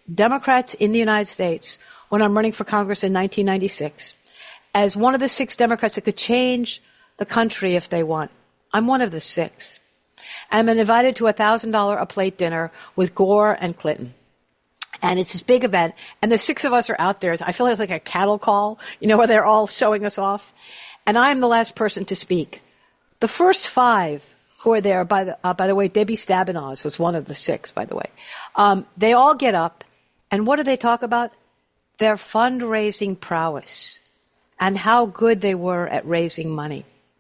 Democrats in the United States when I'm running for Congress in 1996 as one of the 6 Democrats that could change the country if they want. I'm one of the 6. I'm invited to a $1,000 a plate dinner with Gore and Clinton. And it's this big event, and the 6 of us are out there. I feel like it's like a cattle call, where they're all showing us off. And I'm the last person to speak. The first 5 who are there, by the way, Debbie Stabenow was one of the 6, by the way. They all get up, and what do they talk about? Their fundraising prowess and how good they were at raising money.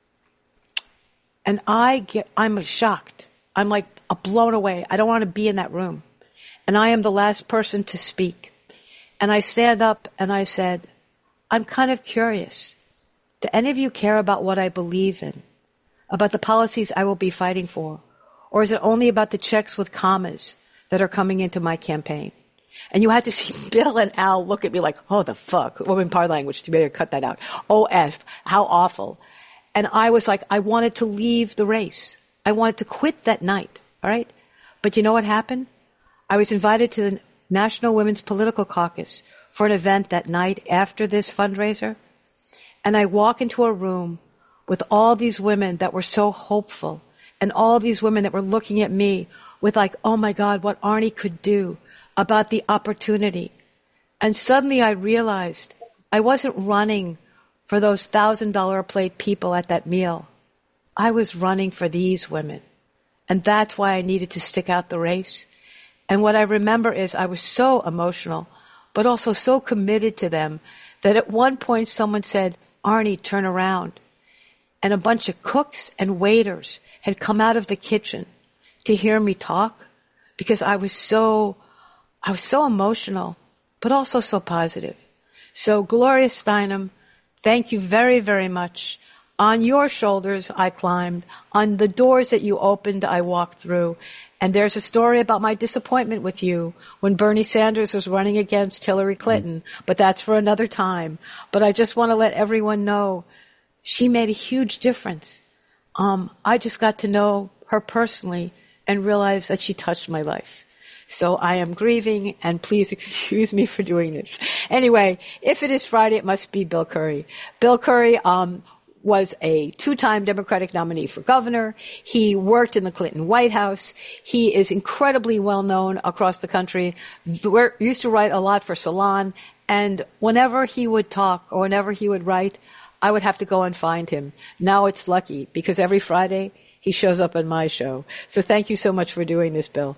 And I'm shocked. I'm like blown away. I don't want to be in that room. And I am the last person to speak. And I stand up and I said, I'm kind of curious. Do any of you care about what I believe in? About the policies I will be fighting for? Or is it only about the checks with commas that are coming into my campaign? And you had to see Bill and Al look at me like, oh, the fuck. Woman par language. You better cut that out. OF. How awful. And I was like, I wanted to leave the race. I wanted to quit that night. All right? But you know what happened? I was invited to the National Women's Political Caucus for an event that night after this fundraiser. And I walk into a room with all these women that were so hopeful and all these women that were looking at me with like, oh my God, what Arnie could do about the opportunity. And suddenly I realized I wasn't running for those $1,000 a plate people at that meal. I was running for these women. And that's why I needed to stick out the race. And what I remember is I was so emotional, but also so committed to them that at one point someone said, Arnie, turn around. And a bunch of cooks and waiters had come out of the kitchen to hear me talk because I was so emotional, but also so positive. So Gloria Steinem, thank you very, very much. On your shoulders, I climbed. On the doors that you opened, I walked through. And there's a story about my disappointment with you when Bernie Sanders was running against Hillary Clinton, but that's for another time. But I just want to let everyone know she made a huge difference. I just got to know her personally and realize that she touched my life. So I am grieving, and please excuse me for doing this. Anyway, if it is Friday, it must be Bill Curry. Bill Curry, was a 2-time Democratic nominee for governor. He worked in the Clinton White House. He is incredibly well known across the country. Used to write a lot for Salon. And whenever he would talk or whenever he would write, I would have to go and find him. Now it's lucky because every Friday he shows up on my show. So thank you so much for doing this, Bill.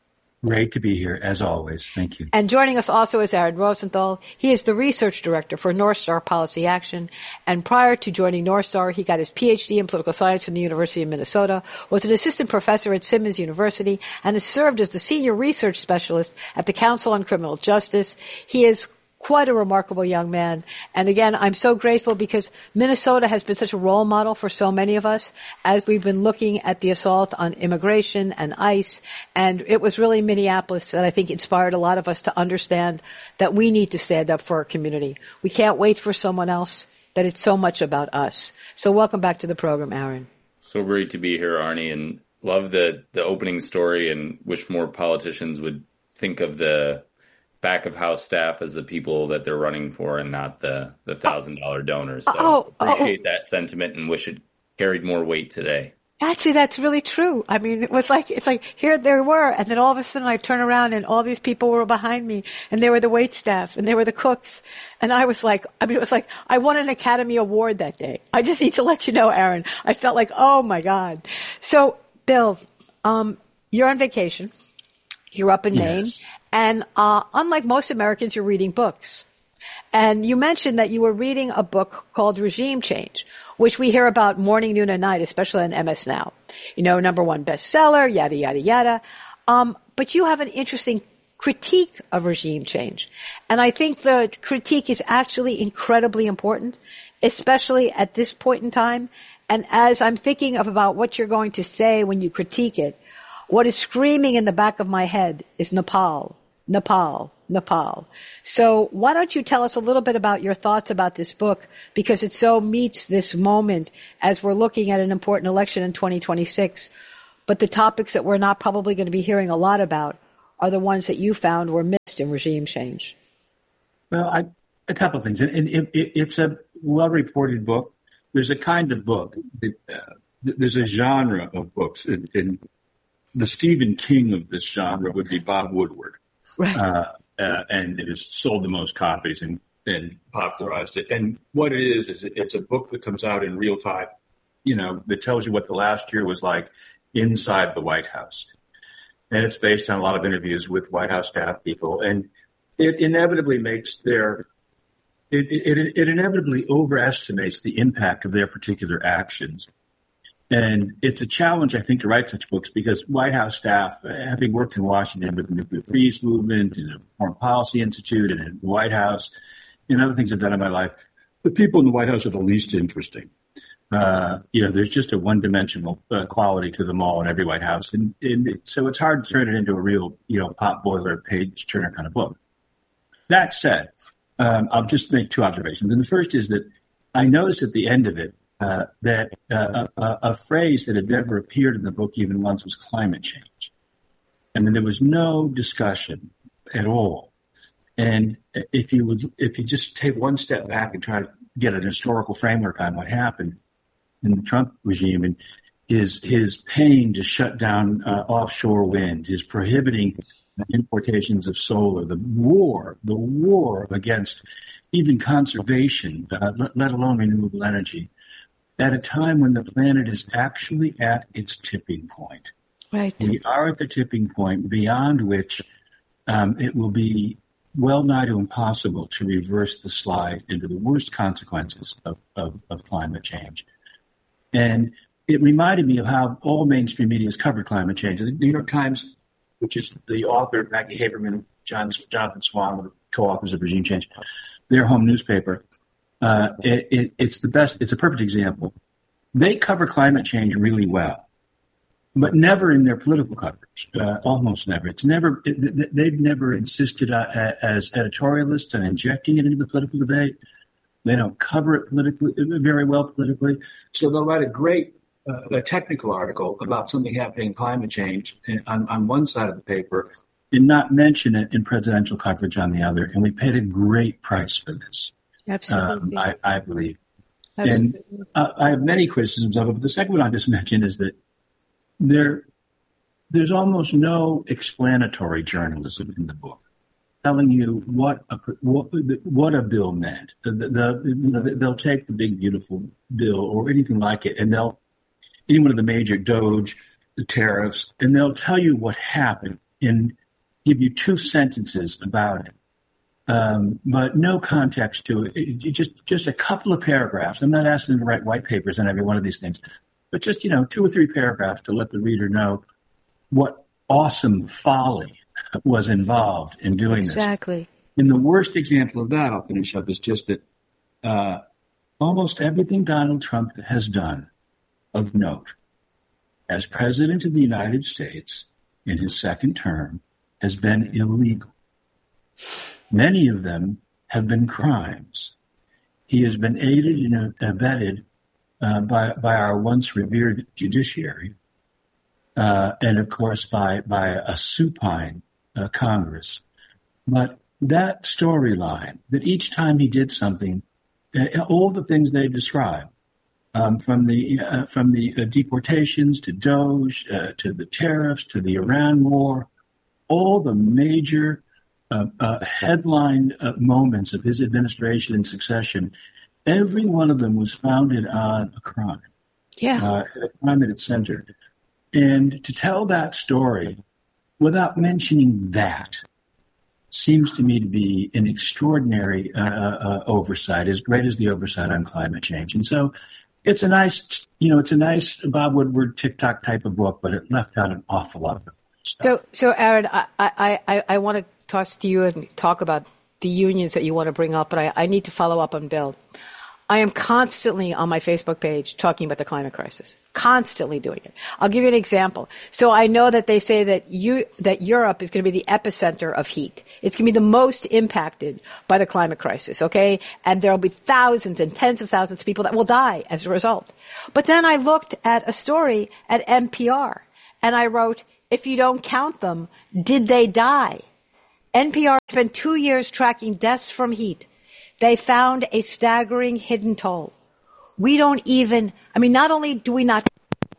Great to be here, as always. Thank you. And joining us also is Aaron Rosenthal. He is the research director for North Star Policy Action. And prior to joining North Star, he got his PhD in political science from the University of Minnesota, was an assistant professor at Simmons University, and has served as the senior research specialist at the Council on Criminal Justice. He is quite a remarkable young man. And again, I'm so grateful because Minnesota has been such a role model for so many of us as we've been looking at the assault on immigration and ICE. And it was really Minneapolis that I think inspired a lot of us to understand that we need to stand up for our community. We can't wait for someone else, that it's so much about us. So welcome back to the program, Aaron. So great to be here, Arnie, and love the opening story and wish more politicians would think of the back of house staff as the people that they're running for and not the $1,000 donors. So appreciate that sentiment and wish it carried more weight today. Actually, that's really true. I mean, it's like here they were, and then all of a sudden I turn around and all these people were behind me, and they were the wait staff, and they were the cooks, and I was like, it was like I won an Academy Award that day. I just need to let you know, Aaron. I felt like, oh my God. So, Bill, you're on vacation. You're up in Maine. And unlike most Americans, you're reading books. And you mentioned that you were reading a book called Regime Change, which we hear about morning, noon, and night, especially on MS Now. #1 bestseller, yada, yada, yada. But you have an interesting critique of regime change. And I think the critique is actually incredibly important, especially at this point in time. And as I'm thinking about what you're going to say when you critique it, what is screaming in the back of my head is Nepal, Nepal, Nepal. So why don't you tell us a little bit about your thoughts about this book, because it so meets this moment as we're looking at an important election in 2026. But the topics that we're not probably going to be hearing a lot about are the ones that you found were missed interest in regime change? Well, a couple of things. And it's a well-reported book. There's a kind of book. There's a genre of books. And the Stephen King of this genre would be Bob Woodward. Right. And it has sold the most copies and popularized it. And what it is it's a book that comes out in real time, that tells you what the last year was like inside the White House. And it's based on a lot of interviews with White House staff people. And it inevitably it inevitably overestimates the impact of their particular actions. And it's a challenge, I think, to write such books because White House staff, having worked in Washington with the Nuclear Freeze Movement and the Foreign Policy Institute and in the White House and other things I've done in my life, the people in the White House are the least interesting. There's just a one-dimensional quality to them all in every White House. And so it's hard to turn it into a real, pot boiler, page turner kind of book. That said, I'll just make two observations. And the first is that I noticed at the end of it that a phrase that had never appeared in the book even once was climate change. I mean, there was no discussion at all. And if you just take one step back and try to get an historical framework on what happened in the Trump regime and his paying to shut down offshore wind, his prohibiting importations of solar, the war against even conservation, let alone renewable energy, at a time when the planet is actually at its tipping point. Right. We are at the tipping point beyond which it will be well nigh to impossible to reverse the slide into the worst consequences of climate change. And it reminded me of how all mainstream media has covered climate change. The New York Times, which is the author, Maggie Haberman, Jonathan Swan, the co-authors of Regime Change, their home newspaper, it's the best. It's a perfect example. They cover climate change really well, but never in their political coverage. Almost never. It's never. They've never insisted as editorialists on injecting it into the political debate. They don't cover it very well politically. So they'll write a great technical article about something happening in climate change on one side of the paper and not mention it in presidential coverage on the other. And we paid a great price for this. Absolutely. I believe. Absolutely. And I have many criticisms of it, but the second one I just mentioned is that there's almost no explanatory journalism in the book, telling you what a bill meant. They'll take the big beautiful bill or anything like it, and any one of the major DOGE, the tariffs, and they'll tell you what happened and give you two sentences about it. But no context to it. Just a couple of paragraphs. I'm not asking them to write white papers on every one of these things, but just, 2 or 3 paragraphs to let the reader know what awesome folly was involved in doing this. Exactly. And the worst example of that, I'll finish up, is just that almost everything Donald Trump has done of note as president of the United States in his second term has been illegal. Many of them have been crimes. He has been aided and abetted by our once revered judiciary, and of course by a supine Congress. But that storyline, that each time he did something, all the things they described, from the deportations to DOGE, to the tariffs, to the Iran war, all the major headline moments of his administration and succession, every one of them was founded on a crime. Yeah. A crime at its center. And to tell that story without mentioning that seems to me to be an extraordinary oversight, as great as the oversight on climate change. And so it's a nice Bob Woodward TikTok type of book, but it left out an awful lot of stuff. So Aaron, I want to toss to you and talk about the unions that you want to bring up, but I need to follow up on Bill. I am constantly on my Facebook page talking about the climate crisis. Constantly doing it. I'll give you an example. So I know that they say that Europe is going to be the epicenter of heat. It's going to be the most impacted by the climate crisis, okay? And there'll be thousands and tens of thousands of people that will die as a result. But then I looked at a story at NPR and I wrote, if you don't count them, did they die? NPR spent 2 years tracking deaths from heat. They found a staggering hidden toll. We don't even, not only do we not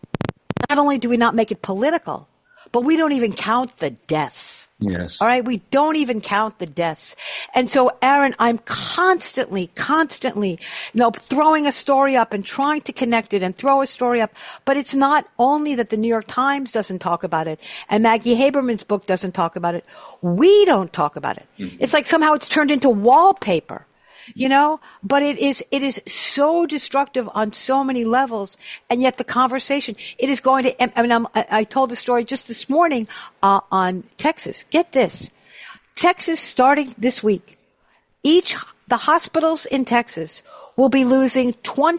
make it political, but we don't even count the deaths. Yes. All right. We don't even count the deaths. And so, Aaron, I'm constantly, throwing a story up and trying to connect it and throw a story up. But it's not only that the New York Times doesn't talk about it and Maggie Haberman's book doesn't talk about it. We don't talk about it. Mm-hmm. It's like somehow it's turned into wallpaper. But it is so destructive on so many levels, and yet the conversation, it is going to, I told the story just this morning, on Texas. Get this. Texas, starting this week, the hospitals in Texas will be losing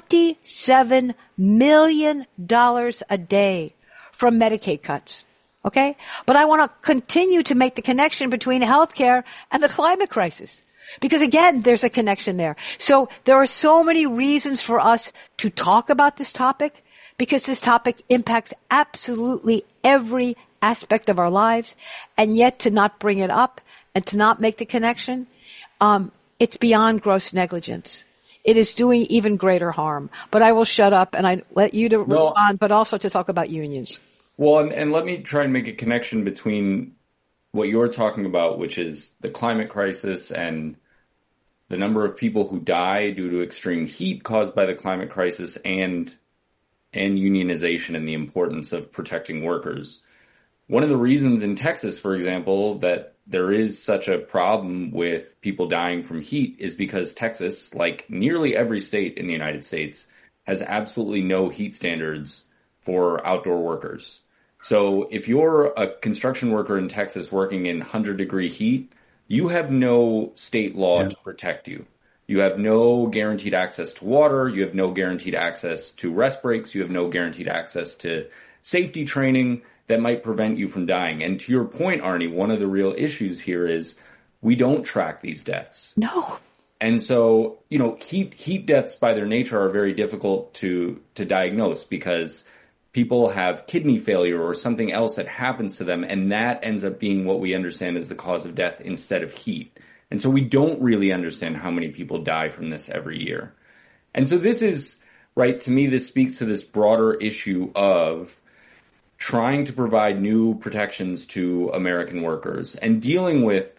$27 million a day from Medicaid cuts. Okay? But I want to continue to make the connection between healthcare and the climate crisis. Because again, there's a connection there. So there are so many reasons for us to talk about this topic, because this topic impacts absolutely every aspect of our lives, and yet to not bring it up and to not make the connection, it's beyond gross negligence. It is doing even greater harm. But I will shut up and I let you to move on, but also to talk about unions. Well, and let me try and make a connection between what you're talking about, which is the climate crisis and the number of people who die due to extreme heat caused by the climate crisis, and unionization and the importance of protecting workers. One of the reasons in Texas, for example, that there is such a problem with people dying from heat is because Texas, like nearly every state in the United States, has absolutely no heat standards for outdoor workers. So if you're a construction worker in Texas working in 100-degree heat, you have no state law to protect you. You have no guaranteed access to water. You have no guaranteed access to rest breaks. You have no guaranteed access to safety training that might prevent you from dying. And to your point, Arnie, one of the real issues here is we don't track these deaths. No. And so, heat deaths by their nature are very difficult to diagnose, because people have kidney failure or something else that happens to them, and that ends up being what we understand as the cause of death instead of heat. And so we don't really understand how many people die from this every year. And so this is, right, to me, this speaks to this broader issue of trying to provide new protections to American workers and dealing with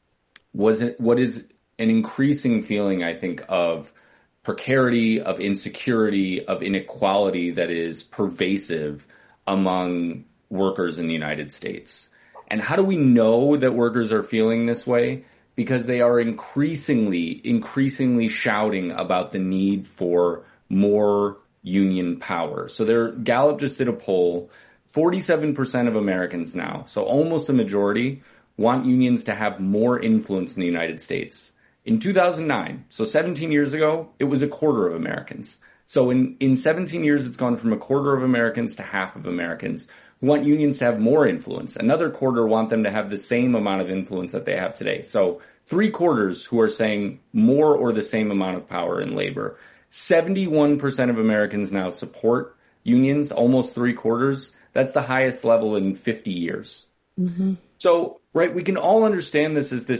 what is an increasing feeling, I think, of precarity, of insecurity, of inequality that is pervasive among workers in the United States. And how do we know that workers are feeling this way? Because they are increasingly shouting about the need for more union power. So Gallup just did a poll. 47% of Americans now, so almost a majority, want unions to have more influence in the United States. In 2009, so 17 years ago, it was a quarter of Americans. So in 17 years, it's gone from a quarter of Americans to half of Americans who want unions to have more influence. Another quarter want them to have the same amount of influence that they have today. So 3/4 who are saying more or the same amount of power in labor. 71% of Americans now support unions, almost 3/4. That's the highest level in 50 years. Mm-hmm. So, right, we can all understand this as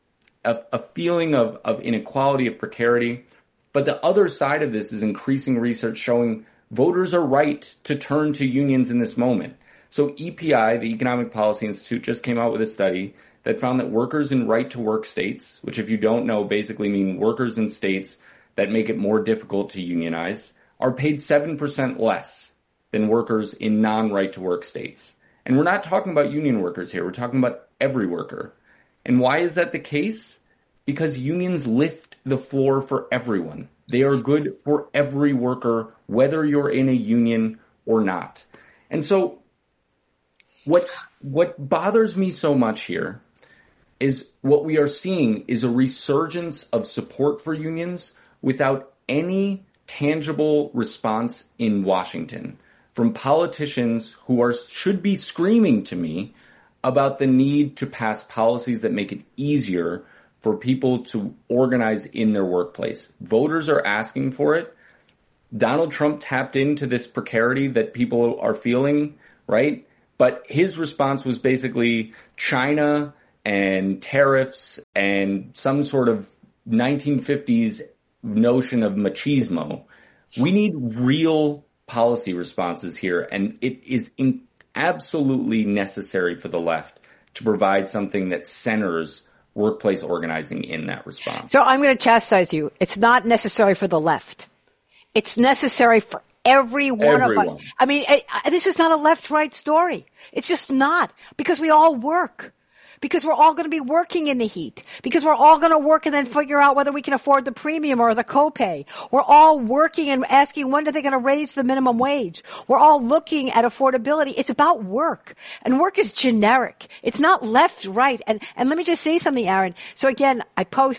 a feeling of inequality, of precarity. But the other side of this is increasing research showing voters are right to turn to unions in this moment. So EPI, the Economic Policy Institute, just came out with a study that found that workers in right-to-work states, which if you don't know basically mean workers in states that make it more difficult to unionize, are paid 7% less than workers in non-right-to-work states. And we're not talking about union workers here. We're talking about every worker. And why is that the case? Because unions lift the floor for everyone. They are good for every worker, whether you're in a union or not. And so what bothers me so much here is what we are seeing is a resurgence of support for unions without any tangible response in Washington from politicians who should be screaming to me about the need to pass policies that make it easier for people to organize in their workplace. Voters are asking for it. Donald Trump tapped into this precarity that people are feeling, right? But his response was basically China and tariffs and some sort of 1950s notion of machismo. We need real policy responses here, and it is absolutely necessary for the left to provide something that centers workplace organizing in that response. So I'm going to chastise you. It's not necessary for the left. It's necessary for every one of us. I mean, this is not a left-right story. It's just not, because we all work. Because we're all going to be working in the heat. Because we're all going to work and then figure out whether we can afford the premium or the copay. We're all working and asking when are they going to raise the minimum wage. We're all looking at affordability. It's about work. And work is generic. It's not left, right. And let me just say something, Aaron. So again, I post.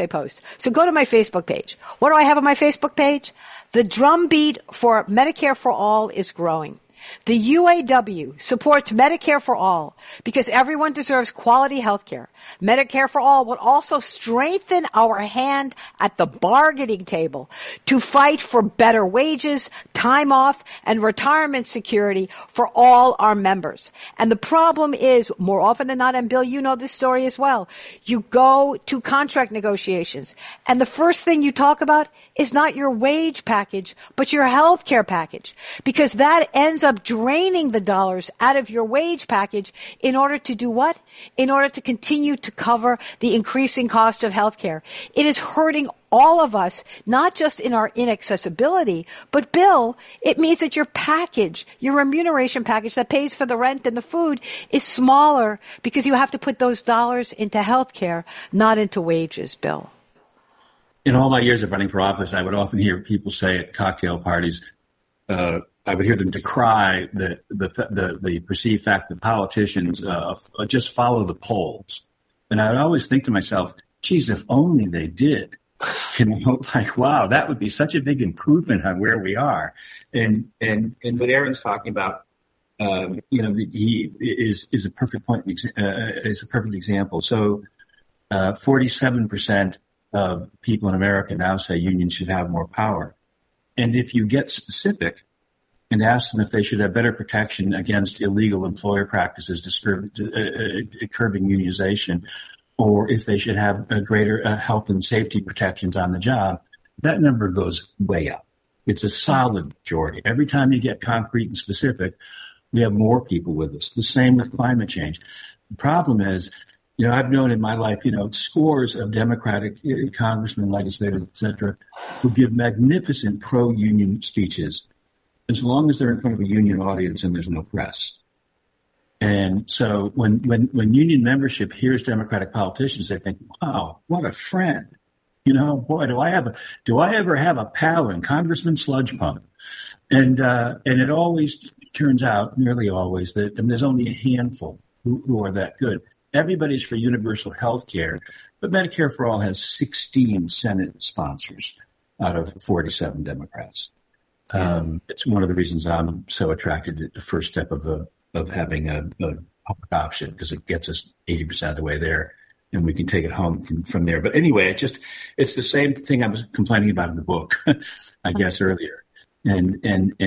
So go to my Facebook page. What do I have on my Facebook page? The drumbeat for Medicare for All is growing. The UAW supports Medicare for All because everyone deserves quality health care. Medicare for All would also strengthen our hand at the bargaining table to fight for better wages, time off, and retirement security for all our members. And the problem is, more often than not, and Bill, you know this story as well, you go to contract negotiations, and the first thing you talk about is not your wage package, but your health care package, because that ends up draining the dollars out of your wage package in order to do what? In order to continue to cover the increasing cost of health care. It is hurting all of us, not just in our inaccessibility, but Bill, it means that your package, your remuneration package that pays for the rent and the food is smaller because you have to put those dollars into health care, not into wages, Bill. In all my years of running for office, I would often hear people say at cocktail parties, I would hear them decry the perceived fact that politicians just follow the polls. And I would always think to myself, geez, if only they did. You know, like, wow, that would be such a big improvement on where we are. And what Aaron's talking about, he is a perfect point, is a perfect example. So, 47% of people in America now say unions should have more power. And if you get specific and ask them if they should have better protection against illegal employer practices, curbing unionization, or if they should have a greater health and safety protections on the job, that number goes way up. It's a solid majority. Every time you get concrete and specific, we have more people with us. The same with climate change. The problem is, I've known in my life, scores of Democratic congressmen, legislators, et cetera, who give magnificent pro-union speeches as long as they're in front of a union audience and there's no press. And so when union membership hears Democratic politicians, they think, wow, what a friend. Boy, do I ever have a pal in Congressman Sludge Pump. And it always turns out, nearly always, that there's only a handful who are that good. Everybody's for universal health care, but Medicare for All has 16 Senate sponsors out of 47 Democrats. It's one of the reasons I'm so attracted to the first step of having a public option, because it gets us 80% of the way there, and we can take it home from there. But anyway, it's the same thing I was complaining about in the book, I guess earlier. And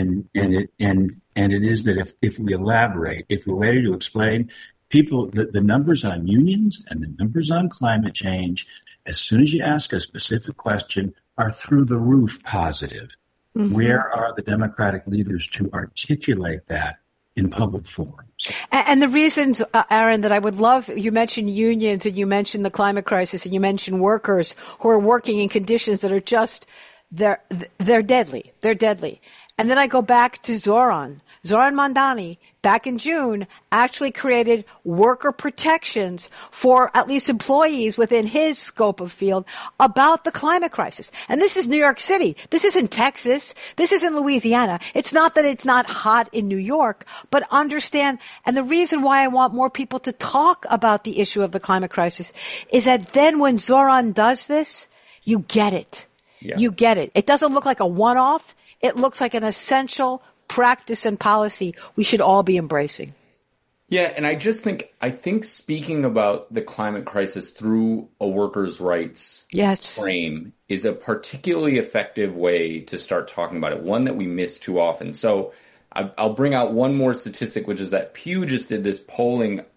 it is that if we elaborate, if we're ready to explain, people, the numbers on unions and the numbers on climate change, as soon as you ask a specific question, are through the roof positive. Mm-hmm. Where are the Democratic leaders to articulate that in public forums? And the reasons, Aaron, that I would love, you mentioned unions and you mentioned the climate crisis and you mentioned workers who are working in conditions that are just, they're deadly. They're deadly. And then I go back to Zoran Mandani, back in June, actually created worker protections for at least employees within his scope of field about the climate crisis. And this is New York City. This isn't Texas. This isn't Louisiana. It's not that it's not hot in New York, but understand, and the reason why I want more people to talk about the issue of the climate crisis is that then when Zoran does this, you get it. Yeah. You get it. It doesn't look like a one-off. It looks like an essential practice and policy we should all be embracing. Yeah, and I think speaking about the climate crisis through a workers' rights frame is a particularly effective way to start talking about it, one that we miss too often. So I'll bring out one more statistic, which is that Pew just did this polling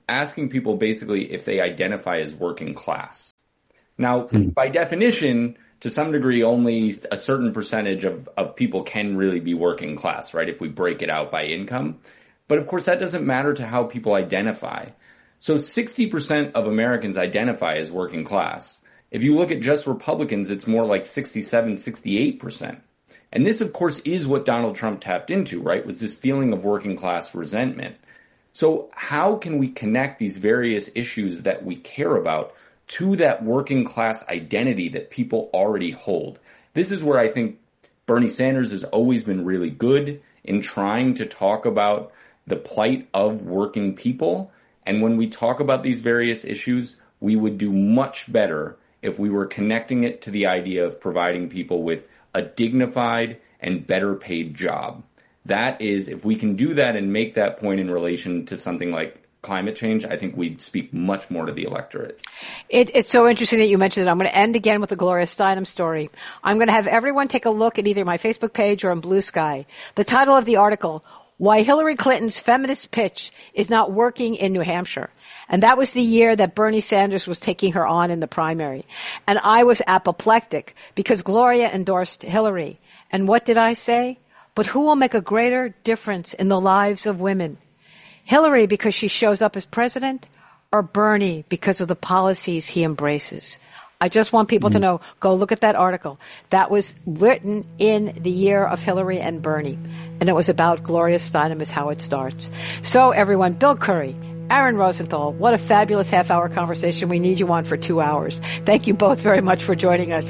asking people basically if they identify as working class. Now, by definition, to some degree, only a certain percentage of people can really be working class, right? If we break it out by income. But of course, that doesn't matter to how people identify. So 60% of Americans identify as working class. If you look at just Republicans, it's more like 67, 68%. And this, of course, is what Donald Trump tapped into, right? Was this feeling of working class resentment. So how can we connect these various issues that we care about to that working class identity that people already hold? This is where I think Bernie Sanders has always been really good in trying to talk about the plight of working people. And when we talk about these various issues, we would do much better if we were connecting it to the idea of providing people with a dignified and better paid job. That is, if we can do that and make that point in relation to something like climate change, I think we'd speak much more to the electorate. It's so interesting that you mentioned it. I'm going to end again with the Gloria Steinem story. I'm going to have everyone take a look at either my Facebook page or on Blue Sky. The title of the article, Why Hillary Clinton's Feminist Pitch is Not Working in New Hampshire. And that was the year that Bernie Sanders was taking her on in the primary. And I was apoplectic because Gloria endorsed Hillary. And what did I say? But who will make a greater difference in the lives of women? Hillary because she shows up as president, or Bernie because of the policies he embraces? I just want people to know, go look at that article. That was written in the year of Hillary and Bernie. And it was about Gloria Steinem is how it starts. So everyone, Bill Curry, Aaron Rosenthal, what a fabulous half-hour conversation. We need you on for 2 hours. Thank you both very much for joining us.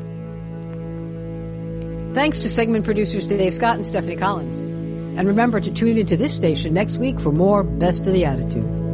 Thanks to segment producers Dave Scott and Stephanie Collins. And remember to tune into this station next week for more Best of the Attitude.